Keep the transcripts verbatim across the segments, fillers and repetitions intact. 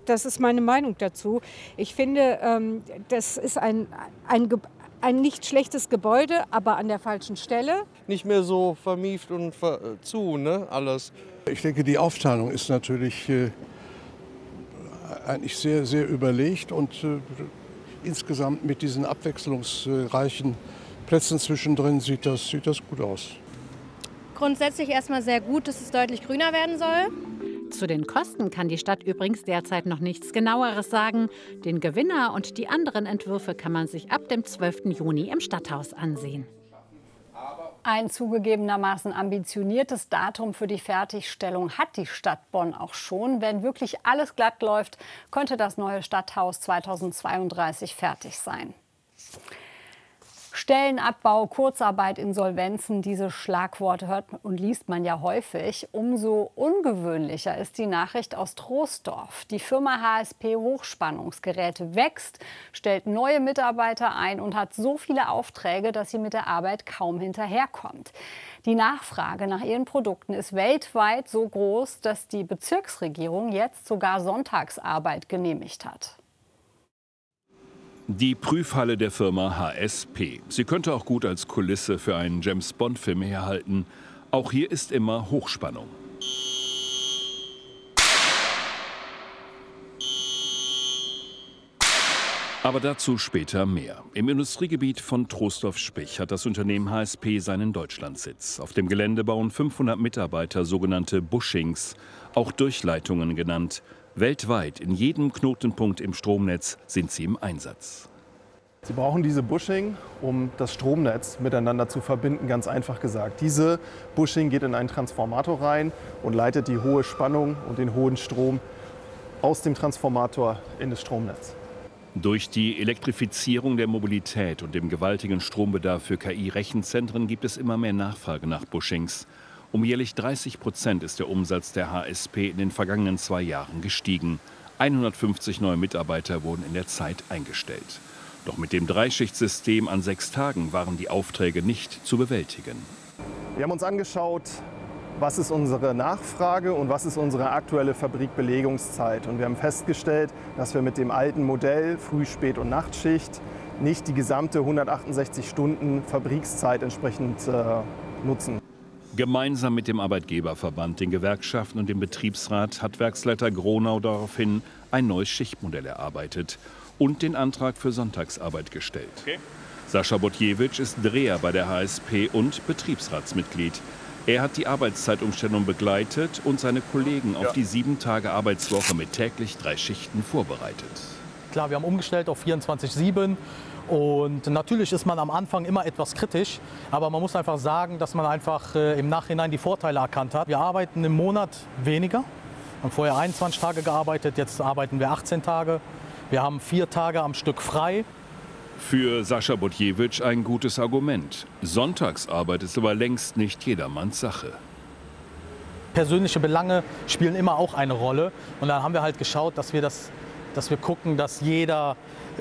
das ist meine Meinung dazu. Ich finde, ähm, das ist ein, ein, ein nicht schlechtes Gebäude, aber an der falschen Stelle. Nicht mehr so vermieft und ver zu, ne, alles. Ich denke, die Aufteilung ist natürlich äh, eigentlich sehr, sehr überlegt und äh, insgesamt mit diesen abwechslungsreichen Plätzen zwischendrin sieht das, sieht das gut aus. Grundsätzlich erstmal sehr gut, dass es deutlich grüner werden soll. Zu den Kosten kann die Stadt übrigens derzeit noch nichts Genaueres sagen. Den Gewinner und die anderen Entwürfe kann man sich ab dem zwölften Juni im Stadthaus ansehen. Ein zugegebenermaßen ambitioniertes Datum für die Fertigstellung hat die Stadt Bonn auch schon. Wenn wirklich alles glatt läuft, könnte das neue Stadthaus zweitausendzweiunddreißig fertig sein. Stellenabbau, Kurzarbeit, Insolvenzen, diese Schlagworte hört und liest man ja häufig. Umso ungewöhnlicher ist die Nachricht aus Troisdorf. Die Firma H S P Hochspannungsgeräte wächst, stellt neue Mitarbeiter ein und hat so viele Aufträge, dass sie mit der Arbeit kaum hinterherkommt. Die Nachfrage nach ihren Produkten ist weltweit so groß, dass die Bezirksregierung jetzt sogar Sonntagsarbeit genehmigt hat. Die Prüfhalle der Firma H S P. Sie könnte auch gut als Kulisse für einen James-Bond-Film herhalten. Auch hier ist immer Hochspannung. Aber dazu später mehr. Im Industriegebiet von Troisdorf-Spich hat das Unternehmen H S P seinen Deutschlandsitz. Auf dem Gelände bauen fünfhundert Mitarbeiter sogenannte Bushings, auch Durchleitungen genannt. Weltweit, in jedem Knotenpunkt im Stromnetz, sind sie im Einsatz. Sie brauchen diese Bushing, um das Stromnetz miteinander zu verbinden, ganz einfach gesagt. Diese Bushing geht in einen Transformator rein und leitet die hohe Spannung und den hohen Strom aus dem Transformator in das Stromnetz. Durch die Elektrifizierung der Mobilität und dem gewaltigen Strombedarf für K I-Rechenzentren gibt es immer mehr Nachfrage nach Bushings. Um jährlich dreißig Prozent ist der Umsatz der H S P in den vergangenen zwei Jahren gestiegen. hundertfünfzig neue Mitarbeiter wurden in der Zeit eingestellt. Doch mit dem Dreischichtsystem an sechs Tagen waren die Aufträge nicht zu bewältigen. Wir haben uns angeschaut, was ist unsere Nachfrage und was ist unsere aktuelle Fabrikbelegungszeit. Und wir haben festgestellt, dass wir mit dem alten Modell Früh-, Spät- und Nachtschicht nicht die gesamte hundertachtundsechzig Stunden Fabrikszeit entsprechend äh, nutzen. Gemeinsam mit dem Arbeitgeberverband, den Gewerkschaften und dem Betriebsrat hat Werksleiter Gronau daraufhin ein neues Schichtmodell erarbeitet und den Antrag für Sonntagsarbeit gestellt. Okay. Sascha Botjewitsch ist Dreher bei der H S P und Betriebsratsmitglied. Er hat die Arbeitszeitumstellung begleitet und seine Kollegen ja. auf die sieben Tage Arbeitswoche mit täglich drei Schichten vorbereitet. Klar, wir haben umgestellt auf vierundzwanzig sieben. Und natürlich ist man am Anfang immer etwas kritisch, aber man muss einfach sagen, dass man einfach äh, im Nachhinein die Vorteile erkannt hat. Wir arbeiten im Monat weniger. Wir haben vorher einundzwanzig Tage gearbeitet, jetzt arbeiten wir achtzehn Tage. Wir haben vier Tage am Stück frei. Für Sascha Botjewitsch ein gutes Argument. Sonntagsarbeit ist aber längst nicht jedermanns Sache. Persönliche Belange spielen immer auch eine Rolle. Und dann haben wir halt geschaut, dass wir, das, dass wir gucken, dass jeder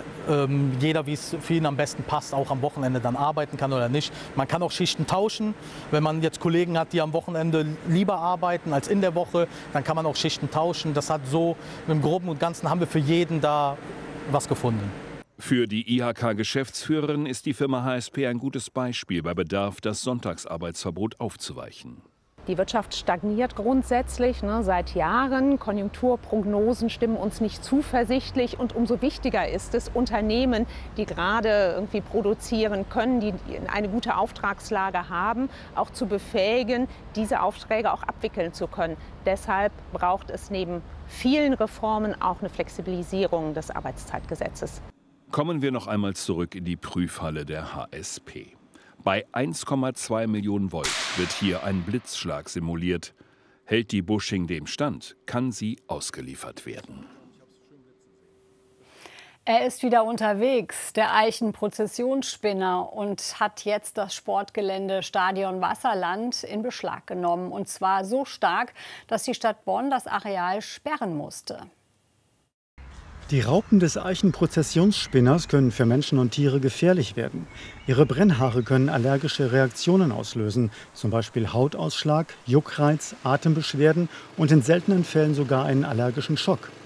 Ähm, jeder, wie es für ihn am besten passt, auch am Wochenende dann arbeiten kann oder nicht. Man kann auch Schichten tauschen. Wenn man jetzt Kollegen hat, die am Wochenende lieber arbeiten als in der Woche, dann kann man auch Schichten tauschen. Das hat so, im Groben und Ganzen haben wir für jeden da was gefunden. Für die I H K-Geschäftsführerin ist die Firma H S P ein gutes Beispiel bei Bedarf, das Sonntagsarbeitsverbot aufzuweichen. Die Wirtschaft stagniert grundsätzlich ne, seit Jahren. Konjunkturprognosen stimmen uns nicht zuversichtlich. Und umso wichtiger ist es, Unternehmen, die gerade irgendwie produzieren können, die eine gute Auftragslage haben, auch zu befähigen, diese Aufträge auch abwickeln zu können. Deshalb braucht es neben vielen Reformen auch eine Flexibilisierung des Arbeitszeitgesetzes. Kommen wir noch einmal zurück in die Prüfhalle der H S P. Bei eins Komma zwei Millionen Volt wird hier ein Blitzschlag simuliert. Hält die Bushing dem Stand, kann sie ausgeliefert werden. Er ist wieder unterwegs, der Eichen-Prozessionsspinner, und hat jetzt das Sportgelände Stadion Wasserland in Beschlag genommen. Und zwar so stark, dass die Stadt Bonn das Areal sperren musste. Die Raupen des Eichen-Prozessionsspinners können für Menschen und Tiere gefährlich werden. Ihre Brennhaare können allergische Reaktionen auslösen, zum Beispiel Hautausschlag, Juckreiz, Atembeschwerden und in seltenen Fällen sogar einen allergischen Schock.